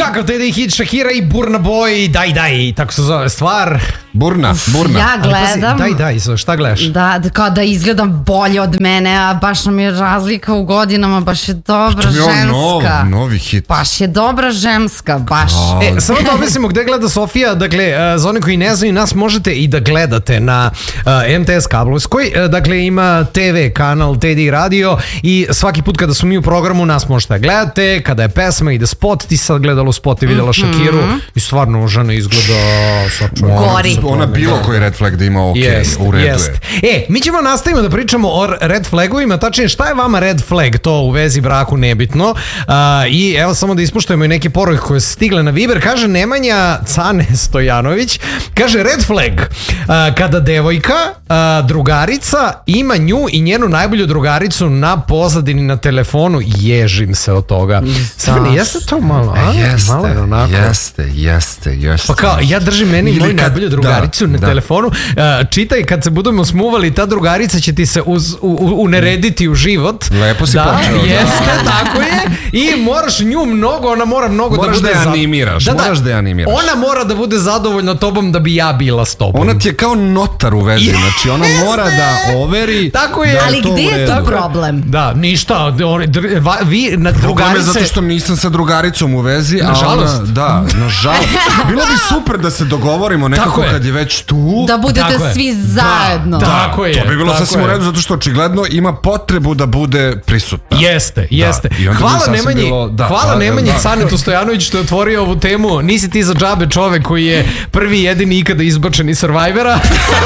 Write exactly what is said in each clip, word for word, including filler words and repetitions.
Kakav te da ih hit Shakira i Burna Boy, daj daj, tako se zove stvar. Burna, Burna. Ja gledam. Pazi, daj daj, šta gledaš? Da, kao da izgledam bolje od mene, a baš nam je razlika u godinama, baš je dobra ženska. Nov, novi hit. Baš je dobra ženska, baš. E, samo da objasnimo gde gleda Sofija, dakle, uh, za one koji ne znaju, nas možete i da gledate na uh, M T S kablovskoj, uh, dakle ima T V kanal, T D radio i svaki put kada su mi u programu nas možete gledate, kada je pesma, ide spot, ti sad gledalo spot i videla Shakiru i stvarno žena izgleda Gori. Ona bilo koji red flag da ima ok, jest, u redu jest. je. E, mi ćemo nastavimo da pričamo o red flagovima, tačnije šta je vama red flag, to u vezi braku nebitno. Uh, I evo samo da ispuštujemo i neke poruke koje su stigle na Viber. Kaže Nemanja Cane Stojanović, kaže red flag, uh, kada devojka, uh, drugarica ima nju i njenu najbolju drugaricu na pozadini na telefonu, ježim se od toga. Stefani, jeste to malo? A? Jeste, malo je onako. jeste, jeste, jeste. Pa kao, ja držim meni Ili moju kad- najbolju drugaricu da, na da. telefonu, uh, čitaj kad se budemo smuvali, ta drugarica će ti se uz, u, u, unerediti u život. Lepo si da, počeo, da. jeste, tako je. I moraš nju mnogo, ona mora mnogo Moraš da bude da je za- animiraš, moraš da je animiraš. Ona mora da bude zadovoljna tobom da bi ja bila s tobom. Ona ti je kao notar u vezi, Jeste. znači ona mora da overi. Tako je. da Ali to gde u je redu. to problem? Da, ništa, oni, dr, va, vi na Problem je drugarice... zato što nisam sa drugaricom u vezi, a Nažalost. ona, da, nažalost. Bilo bi super da se dogovorimo nekako Tako je. kad je već tu. Da budete Tako je. svi zajedno. Da, tako je. To bi bilo tako sasvim je. u redu zato što očigledno ima potrebu da bude prisutna. Jeste, jeste. i onda bi Hvala sasvim Nemanji, bilo- da, hvala da, Nemanji da. Canetu Stojanović što je otvorio ovu temu. Nisi ti za džabe čovek koji je prvi jedini ikada izbačen iz Survivora.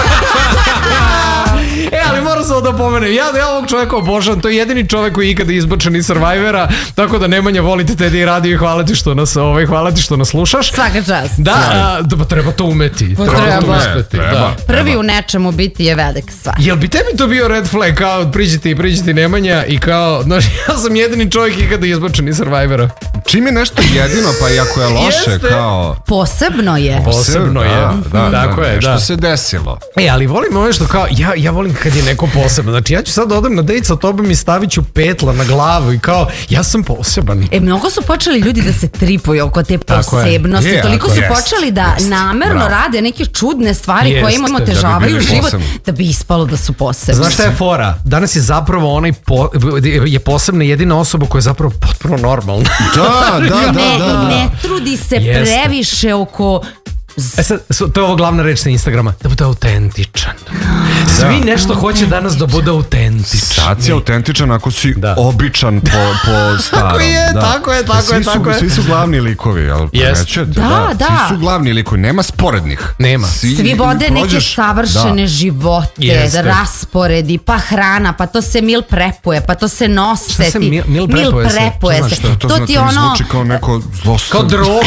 E, ali moram samo da pomenem, ja, ja ovog čoveka obožavam, to je jedini čovek koji je ikada izbačen iz Survivora, tako da Nemanja, volite te da i radio i hvala ti što nas, ovaj, hvala ti što nas slušaš. Svaka čast. Da, a, da, pa treba to umeti. Pa to treba. uspeti, Treba. da. Prvi u nečemu biti je velika stvar. Jel bi tebi to bio red flag, kao priđi priđi Nemanja i kao, znaš, ja sam jedini čovjek ikada izbačen iz Survivora. Čim je nešto jedino, pa i ako je loše, Jeste. kao... Posebno je. Posebno je. Da, da, Tako da, je, nešto da. se desilo. E, ali volim ovo što kao, ja, ja volim kad je neko poseban. Znači, ja ću sad da odem na dejt sa tobom i stavit ću petla na glavu i kao, ja sam poseban. E, mnogo su počeli ljudi da se tripuju oko te Tako je. posebnosti. Je, Toliko ako su jest, počeli da jest. namerno Bravo. rade neke čudne stvari Jeste, koje im da bi otežavaju bili život posebni. da bi ispalo da su posebni. Znaš šta je fora? Danas je zapravo onaj po, je posebna jedina osoba koja je zapravo potpuno normalna. Da, da, da, ne, da, da. ne trudi se Jeste. previše oko... E sad, su- to je ovo glavna reč sa Instagrama, da bude autentičan. Svi nešto hoće danas da bude autentičan. Sad si autentičan ako si Da. običan po, po starom. Tako je, da. tako je, tako svi je, su, tako je. Svi su glavni likovi, jel? Jest. Primećujete? Da, da. Svi su glavni likovi, nema sporednih. Nema. Svi vode neke prođeš- savršene da. živote, Jeste. rasporedi, pa hrana, pa to se mil prepuje, pa to se nose. Šta se ti- mil- mil prepuje se? prepuje Šta se. znaš To, to, To znate, ti mi ono... zvuči kao neko zlostavljanje. Kao drog.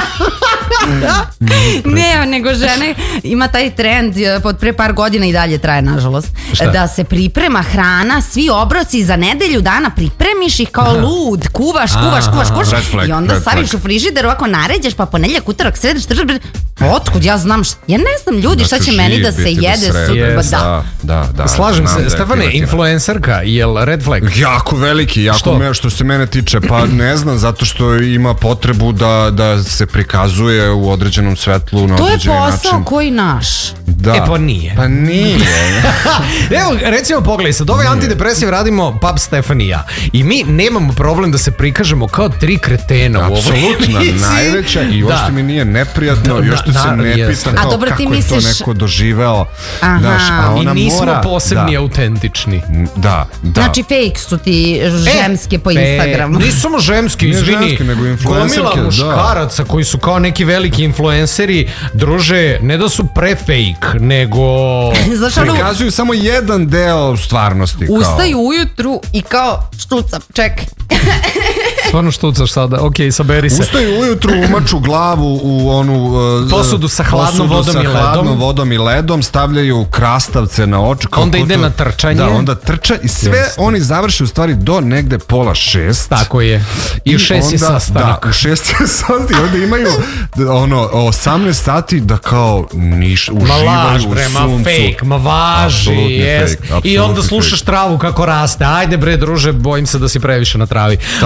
Ne, nego žene ima taj trend eh, od pre par godina i dalje traje, nažalost, Šta? da se priprema hrana, svi obroci za nedelju dana pripremiš ih kao lud, kuvaš, kuvaš, kuvaš, kuvaš red flag, i onda red staviš flag. u frižider, ovako naređeš, pa ponedjeljak, utorak, sreda, četvrtak, otkud ja znam šta, ja ne znam ljudi šta će meni da se jede sutra, Yes. da. Da, da. Slažem znam da se, je Stefane, pivatina. influencerka, jel red flag? Jako veliki, jako Što? me, što se mene tiče, pa ne znam, zato što ima potrebu da, da se prikazuje u određenom svetlu, na To je određeni posao način. koji naš. Da. E, pa nije. Pa nije. Evo, recimo, pogledaj, sad ovaj antidepresiv radimo Pub Stefan i ja. I mi nemamo problem da se prikažemo kao tri kretena u ovoj Apsolutno, emisiji. najveća i Da. uopšte mi nije neprijatno, Da, još što da, se ne jeste. pitam A kao dobro, ti kako je to misliš- neko doživeo. Aha. Znaš, a I ona nismo mora, posebni da, autentični. da, da. Znači fake su ti ženske po E, Instagramu. nisu samo ženski, Nije izvini. ženski, nego influencerke, Gomila da. muškaraca koji su kao neki veliki influenceri, druže, ne da su pre-fake, nego... Znaš, ono, Prikazuju samo jedan deo stvarnosti. Kao. ustaju ujutru i kao štucam, čekaj. Stvarno štucaš sada, okej, saberi se. Ustaju ujutru, umaču glavu u onu uh, Posudu sa hladnom posudu vodom sa i ledom. hladnom vodom i ledom, stavljaju krastavce na oči. kao Onda ko ide to- na trčanje. Da, onda trča i sve Jeste. oni završe u stvari do negde pola šest. Tako je. I u šest je onda- sastanak. Da, u šest je sastanak. I onda imaju ono, osamnaest sati da kao niš, Ma uživaju laž u bre, ma suncu. fake, ma važi, Apsolutni jest. fake, I onda apsolutni slušaš fake. travu kako raste. Ajde bre druže, bojim se da si previše na travi. Tako. Ovaj,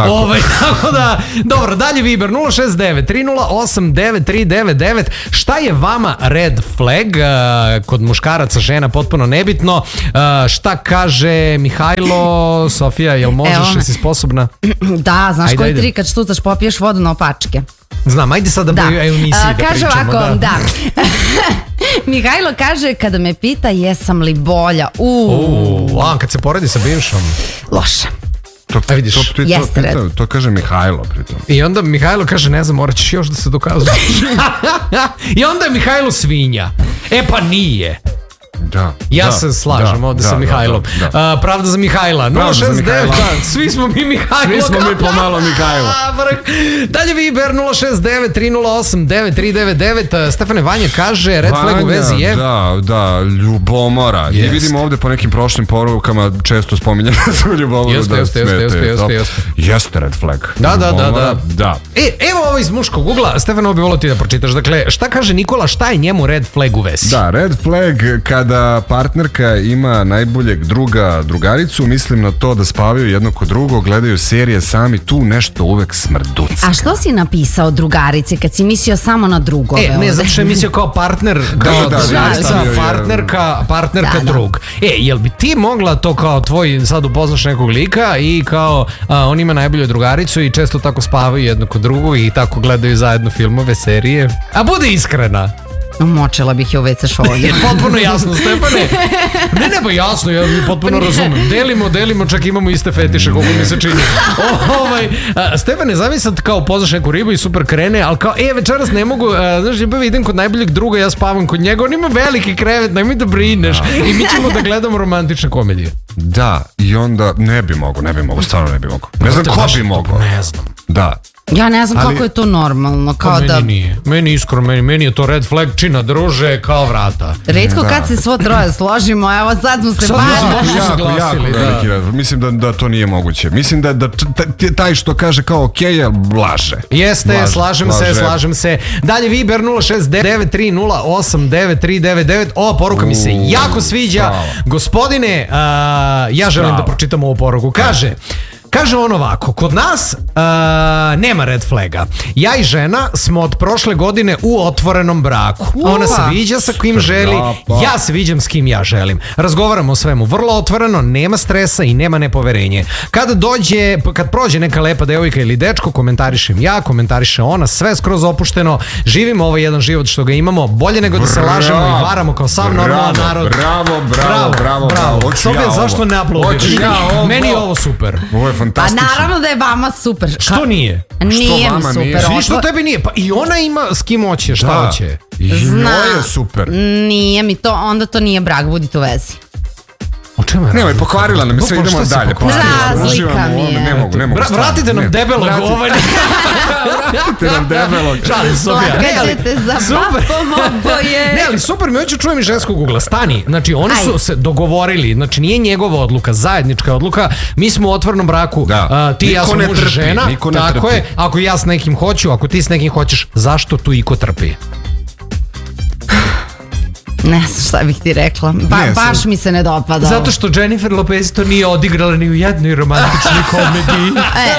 Tako da, dobro, dalje Viber nula šest devet tri nula osam devet tri devet devet. Šta je vama red flag? Uh, kod muškaraca, žena, potpuno nebitno. Uh, šta kaže Mihajlo? Sofija, jel možeš, jesi sposobna? Da, znaš ajde, koji ajde. tri kad štucaš popiješ vodu na opačke. Znam, ajde sad da, Da. bi u emisiji A, da kaže pričamo. ovako, da. da. Mihajlo kaže kada me pita jesam li bolja. Uuu, U, a, kad se poredi sa bivšom. loše. To, A vidiš. to, to, Jeste red. to, to kaže Mihajlo pritom. I onda Mihajlo kaže, ne znam, morat ćeš još da se dokazuješ. I onda je Mihajlo svinja. E pa nije. Da. Ja da, se slažem da, ovde da, sa da, Mihajlom. da, da. A, pravda za Mihajla. Pravda za nula šest devet, Mihajla. da, svi smo mi Mihajlo. Svi smo mi pomalo Mihajlo. A, vrh. Dalje Viber nula šest devet tri nula osam devet tri devet devet. Stefane Vanja kaže, red flag u vezi je... Da, da, ljubomora. I Jest. vidimo ovde po nekim prošlim porukama često spominjeno da su ljubomoru Jeste, da jeste, jeste, smete. jeste, jeste, Da. jeste. Jeste red flag. Da, da, da, Ljubomora, da. da. E, evo ovo iz muškog ugla. Stefan, ovo bi volio ti da pročitaš. Dakle, šta kaže Nikola, šta je njemu red flag u vezi? Da, red flag kada partnerka ima najboljeg druga, drugaricu, mislim na to da spavaju jedno kod drugog, gledaju serije sami, tu nešto uvek smrduca. A što si napisao drugarice kad si mislio samo na drugove? E, ne, ovde? zato što je mislio kao partner, kao da, da, drugarica, stavio je- partnerka, partnerka Da, da. drug. E, jel bi ti mogla to kao tvoj, sad upoznaš nekog lika i kao a, on ima najbolju drugaricu i često tako spavaju jedno kod drugog i tako gledaju zajedno filmove, serije. A bude iskrena. Močela bih je u ve ce šolju. Je potpuno jasno, Stefane. Ne, ne, pa jasno, ja mi potpuno razumem. Delimo, delimo, čak imamo iste fetiše, koliko mi se čini. O, ovaj, a, Stefane, zamisli sad kao poznaš neku ribu i super krene, ali kao, e, večeras ne mogu, a, znaš, ljubav, idem kod najboljeg druga, ja spavam kod njega, on ima veliki krevet, nemoj da brineš. I mi ćemo da gledamo romantične komedije. Da, i onda ne bi mogo, ne bi mogo, stvarno ne bi mogo. Ne znam ko Baš- bi mogo. Ne znam. Da. Ja ne znam Ali- kako je to normalno. Kao Meni da nije. Meni iskreno, meni, meni je to red flag čina druže kao vrata. retko kad se svo troje složimo, evo sad smo se Sad baš... smo se baš Jako, jako usaglasili, da. veliki red. Mislim da, da to nije moguće. Mislim da, da t- taj što kaže kao okej, je laže. Jeste, Laže, slažem se, laže. slažem se. Dalje Viber nula šest devet tri nula osam devet tri devet devet. Ova poruka mi se U, jako sviđa. bravo. Gospodine, a, ja želim Bravo. da pročitam ovu poruku. Kaže... Kaže on ovako, kod nas a, nema red flaga. Ja i žena smo od prošle godine u otvorenom braku. Ona se viđa sa kim želi, Super, ja se viđam s kim ja želim. Razgovaramo o svemu vrlo otvoreno, nema stresa i nema nepoverenje. Kad dođe, kad prođe neka lepa devojka ili dečko, komentarišem ja, komentariše ona, sve skroz opušteno. Živimo ovaj jedan život što ga imamo, bolje nego da se lažemo i varamo kao sav normalan Bravo, narod. bravo, bravo, bravo, bravo. Hoću Sofija, ja ovo. zašto ne aplaudiraš? Hoću ja ovo. Meni je ovo super. Ovo je Pa fantastično. naravno da je vama super. Što nije? Nije mi vama nije? super. Što I što Otvo- tebi nije? Pa i ona ima s kim hoće, šta Da. hoće? I Zna. njoj je super. Nije mi to, onda to nije brak, budite u vezi. O čemu je? Nemoj, pokvarila nam, sve Bukvalno, idemo šta si dalje. pokvarila? Razlika Uživamo u mi ovome, je. Ne mogu, ne mogu. Vra- stvarno, vratite nam ne. debelog Vratite- ovaj. Vratite nam debelog. Šalim, Sofija. Ne, ali- Plakaćete za super. papom oboje. Ne, ali super, mi hoću čujem iz ženskog ugla. Stani, znači oni su Ajde. se dogovorili, znači nije njegova odluka, zajednička odluka. Mi smo u otvorenom braku, Da. a, ti i ja Niko smo ne muž i trpi, žena. niko ne Tako trpi. je, ako ja s nekim hoću, ako ti s nekim hoćeš, zašto tu iko trpi? Ne znam šta bih ti rekla. Ba, Ne, sad- baš mi se ne dopada. ovo. Zato što Jennifer Lopez to nije odigrala ni u jednoj romantičnoj komediji. E,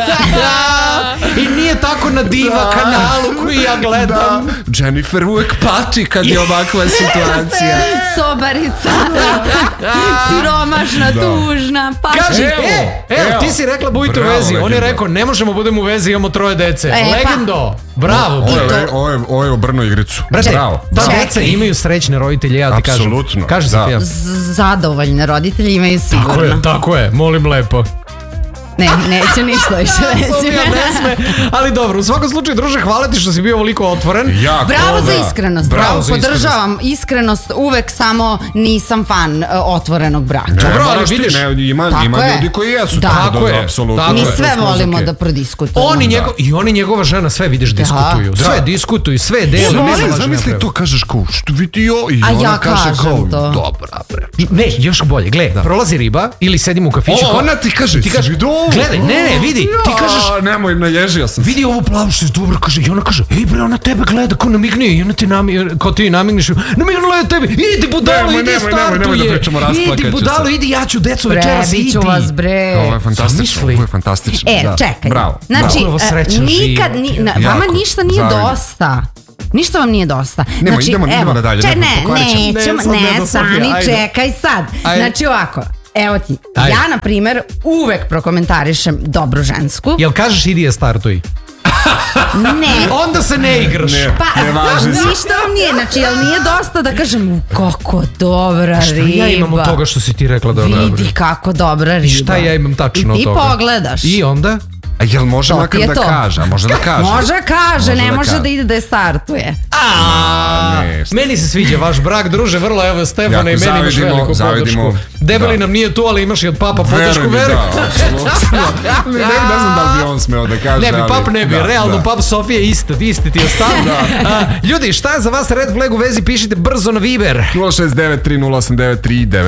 I nije tako na Diva kanalu koji ja gledam. Jennifer uvek pati kad je ovakva situacija. sobarica. Siromašna, tužna. Pa... Kaže, Evo, e, evo, evo. ti si rekla budite u Bravo, vezi. On je legendo. rekao, ne možemo budemo u vezi, imamo troje dece. E, pa. Legendo, bravo. Ovo bravo. je, ovo je, ovo je obrnuo igricu. Brate, Bravo. ta Čekaj. deca imaju srećne roditelje, ja ti kažem. Apsolutno, Kaže da. Sofija. Z- Zadovoljne roditelji imaju Tako sigurno. je, tako je, molim lepo. Ne, neću ništa više Sofija reći. ne sme, ali dobro, u svakom slučaju, druže, hvala ti što si bio ovoliko otvoren. Jako, Bravo za da. iskrenost, Bravo bravo, za podržavam iskrenost, uvek samo nisam fan e, otvorenog braka. Ne, Dobro, ali moraš ti, vidiš- ne, ima, Tako ima je. ljudi koji jesu Da. tako, Tako je, apsolutno. tako Mi je. sve skroz volimo okej. da prodiskutujemo. On i, Da. njego, I on i njegova žena sve vidiš diskutuju. Da. Sve Da. diskutuju, sve dele. Zamisli, nema lažne zamisli naprave. to, kažeš kao, što vidio i A ona ja kaže kažem kao, to. dobra bre. Ne, još bolje, gle, prolazi riba ili sedimo u kafiću. O, kao- ona ti kaže, ti ti kaže, kaže, vidio Gledaj, ne, ne, vidi, ti kažeš, nemoj, naježio sam se. vidi ovu plavu što je dobro, kaže, i ona kaže, ej bre, ona tebe gleda, ko namigne, i ona ti namigne, kao ti namigneš, namignula je tebi, idi budalo, Nemoj, idi nemoj, nemoj, nemoj da startuje, pričamo, rasplakat idi ću budalo, se. idi, ja ću decu večeras, idi. Prebiću vas, bre. Ovo je fantastično, Zamisli. ovo je fantastično. E, da. čekaj. Bravo. Znači, bravo. e, Srećan nikad, život. ni, na, vama Jako. ništa nije Zavidim. dosta. Ništa vam nije dosta. Nemoj, Znači, idemo- idemo evo, na dalje, Če, ne, ne, pokvarit ćemo. nećemo, Ne, sad ne ne, do Sani, Sofije, ajde. čekaj sad. Ajde. Znači ovako, evo ti, Ajde. ja na primer uvek prokomentarišem dobru žensku. Jel kažeš idi je startuj? Ne. Onda se ne igraš. Ne. Pa, Ne važi se. ništa vam nije, znači, jel nije dosta da kažem, "U, kako dobra Šta riba. ja imam od toga što si ti rekla da je dobra? Vidi kako dobra riba. Šta ja imam tačno I od ti toga? pogledaš. I onda? A jel može To ti makar je da to. kaže? A može da kaže? Može kaže, Može ne da može kaže. da ide da je startuje. A, ne, šta- meni se sviđa vaš brak, druže, vrlo, evo Stefana Jako i meni imaš zavidimo, veliku zavidimo. podršku. Debeli Da. nam nije tu, ali imaš i od papa podršku, Veruj mi, veruj. da, apsolutno. Ne, ne, ne znam da li bi on smeo da kaže, Ne bi, ali- pap ne bi, da, realno, da. pap Sofije isto, isti ti je stav. A, ljudi, šta je za vas red flag u vezi, pišite brzo na Viber. nula šest devet tri nula osam devet tri devet